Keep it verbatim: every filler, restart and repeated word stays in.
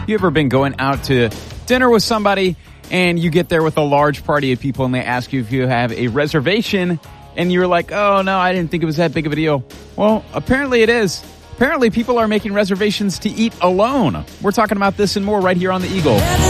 You ever been going out to dinner with somebody and you get there with a large party of people and they ask you if you have a reservation and you're like, oh, no, I didn't think it was that big of a deal. Well, apparently it is. Apparently people are making reservations to eat alone. We're talking about this and more right here on The Eagle.